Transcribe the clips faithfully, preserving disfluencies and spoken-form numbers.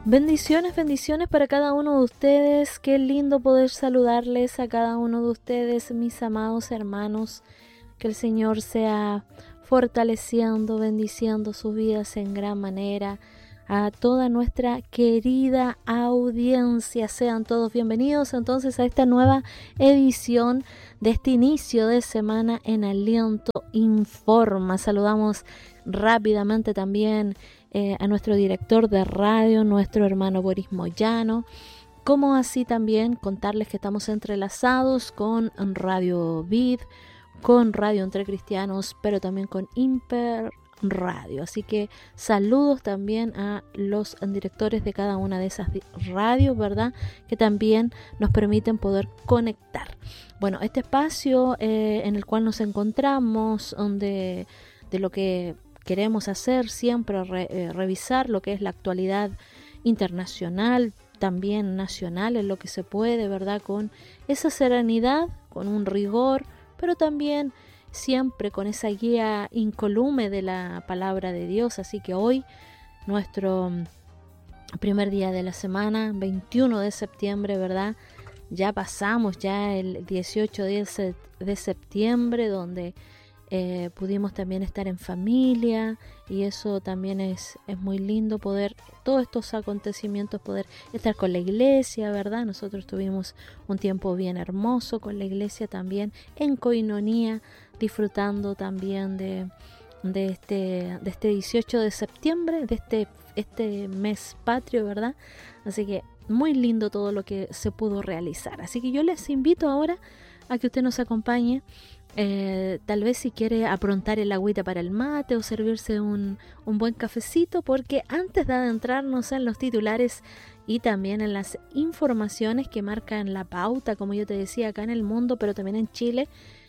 Bendiciones, bendiciones para cada uno de ustedes. Qué lindo poder saludarles a cada uno de ustedes, mis amados hermanos. Que el Señor sea fortaleciendo, bendiciendo sus vidas en gran manera. A toda nuestra querida audiencia, sean todos bienvenidos entonces a esta nueva edición de este inicio de semana en Aliento Informa. Saludamos rápidamente también eh, a nuestro director de radio, nuestro hermano Boris Moyano, como así también contarles que estamos entrelazados con Radio Vid, con Radio Entre Cristianos, pero también con Imper Radio. Así que saludos también a los directores de cada una de esas radios, ¿verdad? Que también nos permiten poder conectar. Bueno, este espacio eh, en el cual nos encontramos, donde de lo que queremos hacer siempre re, eh, revisar lo que es la actualidad internacional, también nacional, en lo que se puede, ¿verdad? Con esa serenidad, con un rigor, pero también siempre con esa guía incolume de la palabra de Dios. Así que hoy, nuestro primer día de la semana, veintiuno de septiembre, ¿verdad? Ya pasamos ya el dieciocho de septiembre, donde eh, pudimos también estar en familia, y eso también es, es muy lindo poder, todos estos acontecimientos, poder estar con la iglesia, ¿verdad? Nosotros tuvimos un tiempo bien hermoso con la iglesia también, en coinonía, disfrutando también de, de, este, de este dieciocho de septiembre, de este, este mes patrio, ¿verdad? Así que muy lindo todo lo que se pudo realizar. Así que yo les invito ahora a que usted nos acompañe, eh, tal vez si quiere aprontar el agüita para el mate o servirse un, un buen cafecito, porque antes de adentrarnos en los titulares y también en las informaciones que marcan la pauta, como yo te decía, acá en el mundo, pero también en Chile,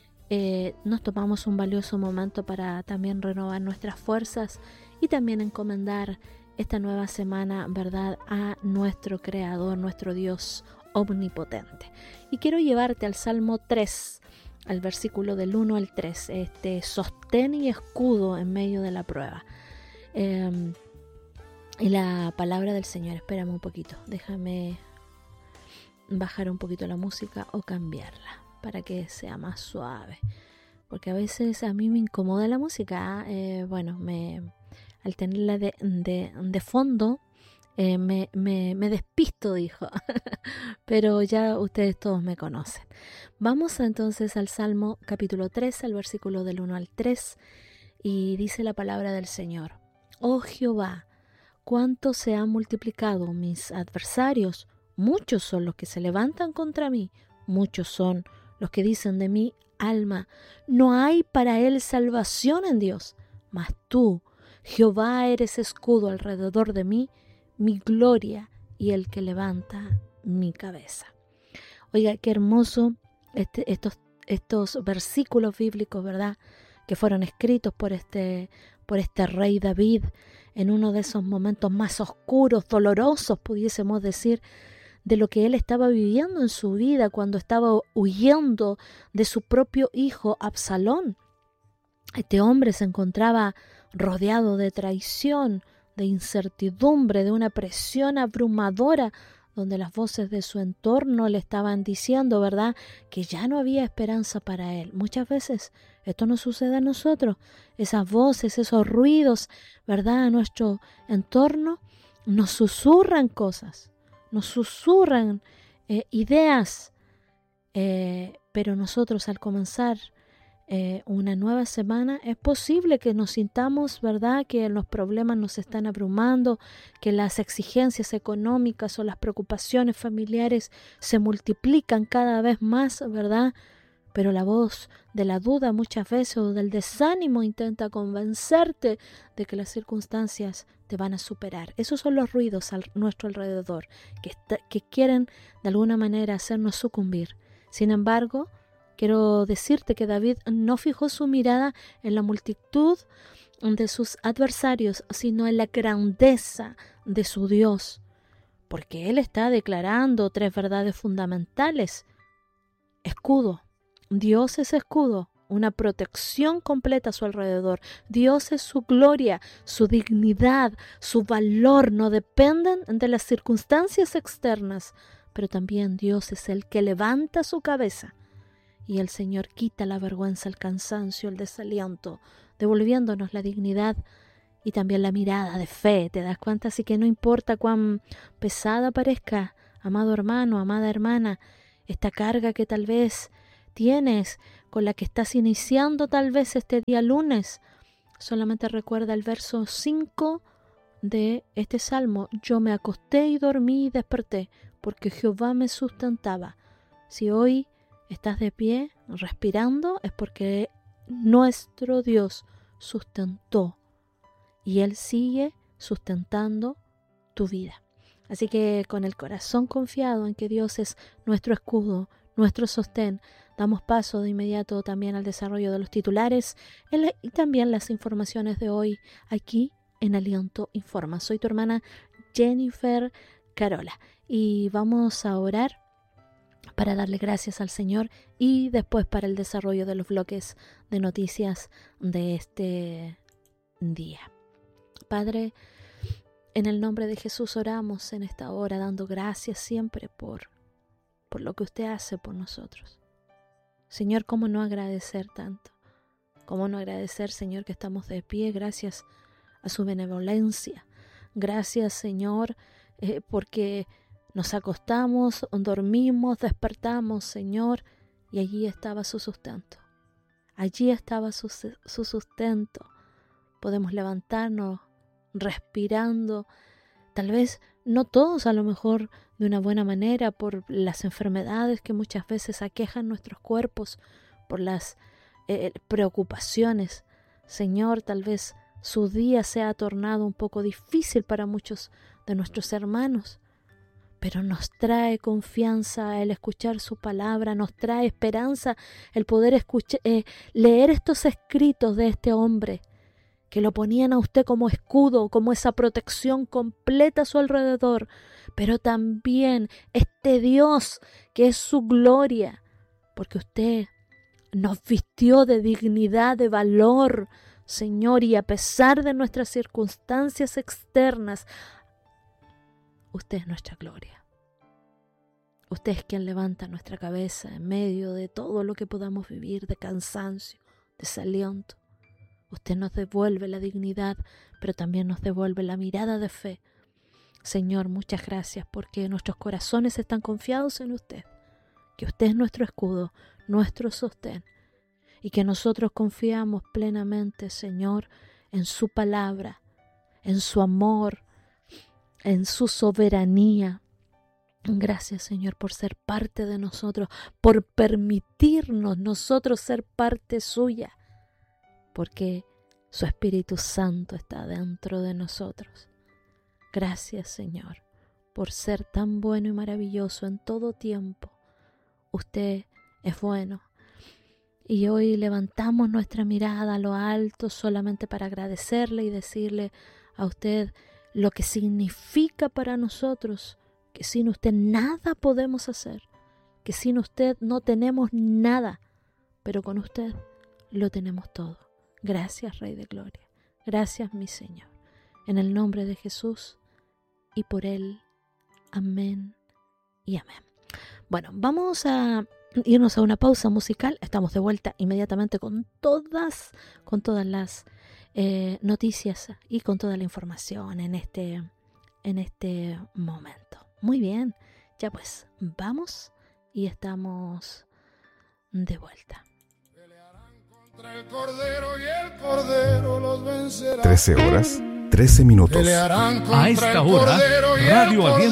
Eh, nos tomamos un valioso momento para también renovar nuestras fuerzas y también encomendar esta nueva semana, ¿verdad?, a nuestro Creador, nuestro Dios omnipotente. Y quiero llevarte al Salmo tres, al versículo del uno al tres, este sostén y escudo en medio de la prueba. Eh, y la palabra del Señor, espérame un poquito, déjame bajar un poquito la música o cambiarla, para que sea más suave, porque a veces a mí me incomoda la música, eh, bueno, me, al tenerla de, de, de fondo, eh, me, me, me despisto, dijo, pero ya ustedes todos me conocen. Vamos entonces al Salmo capítulo tres, al versículo del uno al tres, y dice la palabra del Señor: Oh Jehová, cuánto se han multiplicado mis adversarios, muchos son los que se levantan contra mí, muchos son los que dicen de mi alma, no hay para él salvación en Dios. Mas tú, Jehová, eres escudo alrededor de mí, mi gloria y el que levanta mi cabeza. Oiga, qué hermoso este, estos, estos versículos bíblicos, ¿verdad?, que fueron escritos por este, por este rey David en uno de esos momentos más oscuros, dolorosos, pudiésemos decir, de lo que él estaba viviendo en su vida cuando estaba huyendo de su propio hijo Absalón. Este hombre se encontraba rodeado de traición, de incertidumbre, de una presión abrumadora, donde las voces de su entorno le estaban diciendo, ¿verdad?, que ya no había esperanza para él. Muchas veces esto nos sucede a nosotros, esas voces, esos ruidos, ¿verdad?, a nuestro entorno nos susurran cosas, nos susurran eh, ideas, eh, pero nosotros al comenzar eh, una nueva semana es posible que nos sintamos, ¿verdad?, que los problemas nos están abrumando, que las exigencias económicas o las preocupaciones familiares se multiplican cada vez más, ¿verdad? Pero la voz de la duda muchas veces o del desánimo intenta convencerte de que las circunstancias te van a superar. Esos son los ruidos a nuestro alrededor que, está, que quieren de alguna manera hacernos sucumbir. Sin embargo, quiero decirte que David no fijó su mirada en la multitud de sus adversarios, sino en la grandeza de su Dios, porque él está declarando tres verdades fundamentales. Escudo. Dios es escudo una protección completa a su alrededor. Dios es su gloria, su dignidad, su valor, no dependen de las circunstancias externas, pero también Dios es el que levanta su cabeza y el Señor quita la vergüenza, el cansancio, el desaliento, devolviéndonos la dignidad y también la mirada de fe. ¿Te das cuenta? Así que no importa cuán pesada parezca, amado hermano, amada hermana, esta carga que tal vez tienes, con la que estás iniciando tal vez este día lunes, solamente recuerda el verso cinco de este salmo: yo me acosté y dormí y desperté, porque Jehová me sustentaba. Si hoy estás de pie, respirando, es porque nuestro Dios sustentó y Él sigue sustentando tu vida. Así que con el corazón confiado en que Dios es nuestro escudo, nuestro sostén, damos paso de inmediato también al desarrollo de los titulares y también las informaciones de hoy aquí en Aliento Informa. Soy tu hermana Jennifer Carola y vamos a orar para darle gracias al Señor y después para el desarrollo de los bloques de noticias de este día. Padre, en el nombre de Jesús oramos en esta hora, dando gracias siempre por, por lo que usted hace por nosotros. Señor, ¿cómo no agradecer tanto? ¿Cómo no agradecer, Señor, que estamos de pie gracias a su benevolencia? Gracias, Señor, eh, porque nos acostamos, dormimos, despertamos, Señor, y allí estaba su sustento. Allí estaba su, su sustento. Podemos levantarnos respirando, tal vez no todos a lo mejor de una buena manera por las enfermedades que muchas veces aquejan nuestros cuerpos, por las eh, preocupaciones. Señor, tal vez su día se ha tornado un poco difícil para muchos de nuestros hermanos, pero nos trae confianza el escuchar su palabra, nos trae esperanza el poder escuchar, eh, leer estos escritos de este hombre, que lo ponían a usted como escudo, como esa protección completa a su alrededor, pero también este Dios que es su gloria, porque usted nos vistió de dignidad, de valor, Señor, y a pesar de nuestras circunstancias externas, usted es nuestra gloria. Usted es quien levanta nuestra cabeza en medio de todo lo que podamos vivir, de cansancio, desaliento. Usted nos devuelve la dignidad, pero también nos devuelve la mirada de fe. Señor, muchas gracias porque nuestros corazones están confiados en usted, que usted es nuestro escudo, nuestro sostén, y que nosotros confiamos plenamente, Señor, en su palabra, en su amor, en su soberanía. Gracias, Señor, por ser parte de nosotros, por permitirnos nosotros ser parte suya, porque su Espíritu Santo está dentro de nosotros. Gracias, Señor, por ser tan bueno y maravilloso en todo tiempo. Usted es bueno. Y hoy levantamos nuestra mirada a lo alto solamente para agradecerle y decirle a usted lo que significa para nosotros, que sin usted nada podemos hacer, que sin usted no tenemos nada, pero con usted lo tenemos todo. Gracias, Rey de Gloria. Gracias, mi Señor. En el nombre de Jesús y por Él. Amén y amén. Bueno, vamos a irnos a una pausa musical. Estamos de vuelta inmediatamente con todas, con todas las eh, noticias y con toda la información en este, en este momento. Muy bien, ya pues, vamos y estamos de vuelta. El cordero y el cordero los vencerá. trece horas, trece minutos. Pelearán contra A esta el hora, cordero y el Radio cordero